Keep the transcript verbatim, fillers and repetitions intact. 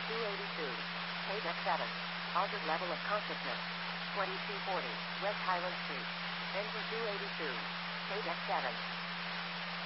two eighty-two. Page F seven. Altered level of consciousness. twenty-two forty. West Highland Street. Engine two eighty-two. Page F seven.